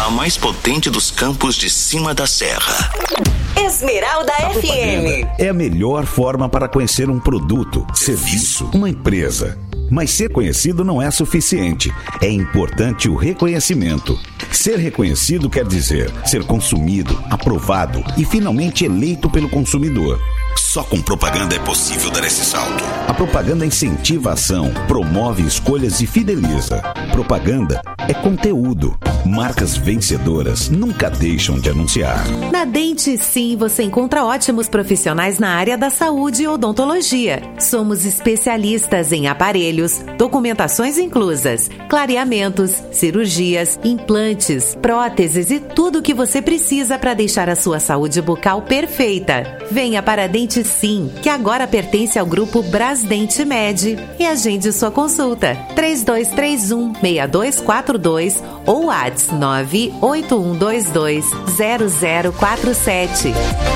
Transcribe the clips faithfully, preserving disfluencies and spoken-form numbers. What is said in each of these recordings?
a mais potente dos campos de cima da serra. Esmeralda F M. É a melhor forma para conhecer um produto, serviço, uma empresa. Mas ser conhecido não é suficiente. É importante o reconhecimento. Ser reconhecido quer dizer ser consumido, aprovado e finalmente eleito pelo consumidor. Só com propaganda é possível dar esse salto. A propaganda incentiva a ação, promove escolhas e fideliza. Propaganda é conteúdo. Marcas vencedoras nunca deixam de anunciar. Na Dente Sim, você encontra ótimos profissionais na área da saúde e odontologia. Somos especialistas em aparelhos, documentações inclusas, clareamentos, cirurgias, implantes, próteses e tudo o que você precisa para deixar a sua saúde bucal perfeita. Venha para a Dente Sim, que agora pertence ao grupo Brasdente Med, e agende sua consulta. três dois três um, seis dois quatro dois ou WhatsApp nove oito um dois dois zero zero quatro sete.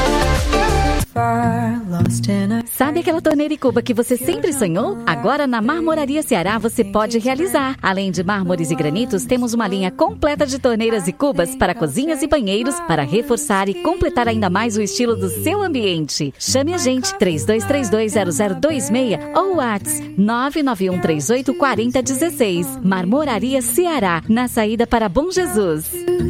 Sabe aquela torneira e cuba que você sempre sonhou? Agora na Marmoraria Ceará você pode realizar. Além de mármores e granitos, temos uma linha completa de torneiras e cubas para cozinhas e banheiros para reforçar e completar ainda mais o estilo do seu ambiente. Chame a gente três dois três dois zero zero dois seis ou WhatsApp nove nove um três oito quatro zero um seis. Marmoraria Ceará, na saída para Bom Jesus.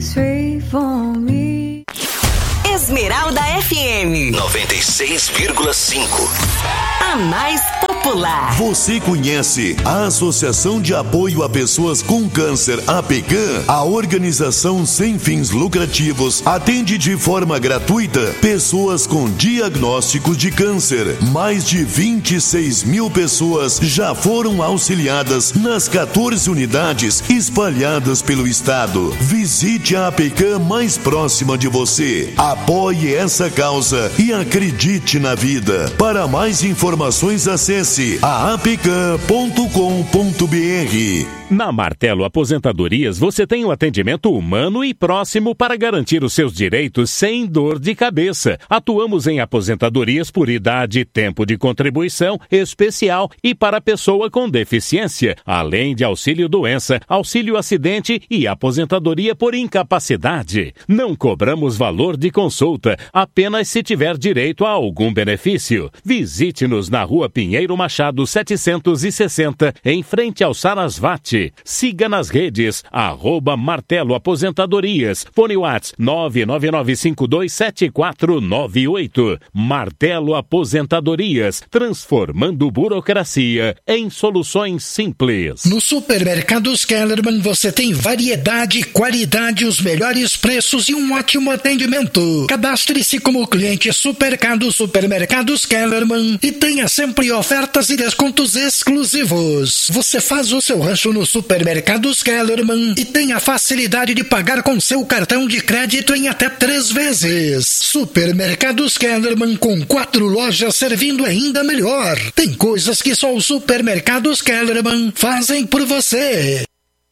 Esmeralda F M noventa e seis vírgula cinco. A mais popular. Você conhece a Associação de Apoio a Pessoas com Câncer, A P C A M? A organização sem fins lucrativos atende de forma gratuita pessoas com diagnósticos de câncer. Mais de vinte e seis mil pessoas já foram auxiliadas nas quatorze unidades espalhadas pelo estado. Visite a A P C A M mais próxima de você. Apoie essa causa e acredite na vida. Para mais informações, acesse a apcam ponto com ponto br. Na Martelo Aposentadorias, você tem um atendimento humano e próximo para garantir os seus direitos sem dor de cabeça. Atuamos em aposentadorias por idade, tempo de contribuição especial e para pessoa com deficiência, além de auxílio-doença, auxílio-acidente e aposentadoria por incapacidade. Não cobramos valor de consulta, apenas se tiver direito a algum benefício. Visite-nos na Rua Pinheiro Machado setecentos e sessenta, em frente ao Sarasvati. Siga nas redes, arroba Martelo Aposentadorias. Fone WhatsApp nove nove nove cinco dois sete quatro nove oito. Martelo Aposentadorias, transformando burocracia em soluções simples. No Supermercados Kellerman você tem variedade, qualidade, os melhores preços e um ótimo atendimento. Cadastre-se como cliente Supermercados Supermercados Kellerman e tenha sempre ofertas e descontos exclusivos. Você faz o seu rancho no Supermercados Kellerman e tem a facilidade de pagar com seu cartão de crédito em até três vezes. Supermercados Kellerman, com quatro lojas servindo ainda melhor. Tem coisas que só os Supermercados Kellerman fazem por você.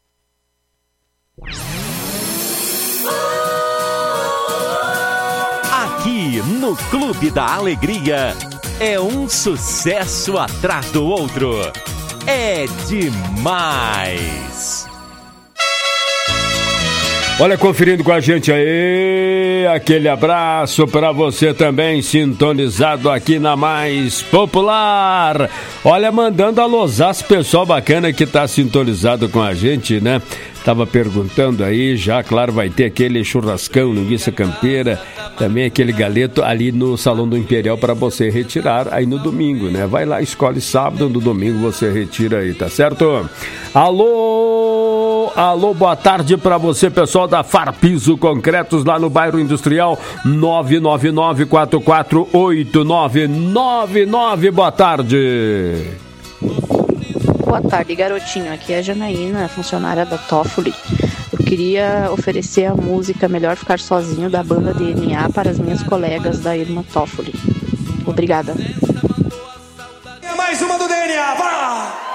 Aqui no Clube da Alegria é um sucesso atrás do outro. É demais! Olha, conferindo com a gente aí, aquele abraço para você também, sintonizado aqui na Mais Popular. Olha, mandando alôzás, pessoal bacana que tá sintonizado com a gente, né? Tava perguntando aí, já, claro, vai ter aquele churrascão, linguiça campeira, também aquele galeto ali no Salão do Imperial para você retirar aí no domingo, né? Vai lá, escolhe sábado, no domingo você retira aí, tá certo? Alô, alô, boa tarde para você, pessoal da Farpiso Concretos, lá no bairro Industrial, nove nove nove quatro quatro oito nove nove nove, boa tarde. Boa tarde, garotinho. Aqui é a Janaína, funcionária da Toffoli. Eu queria oferecer a música Melhor Ficar Sozinho, da banda D N A, para as minhas colegas da irmã Toffoli. Obrigada. Mais uma do D N A, vai!